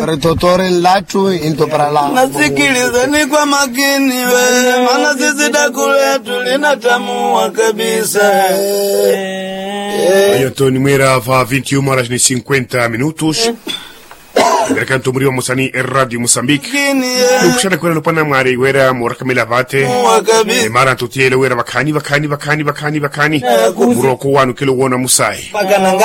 Retotore latu into parala. Nasikilizeni kwa makini we, maana sisi daku letu linatamua kabisa. Tony Mera fa 21 horas ni 50 minutos. Mercanto Murió Mosani Radio Mozambique. Lukushana kwena lupana mwari wera murakamila vate. Mara tutiele wera vakani. Muroko wanu kilo wona musai.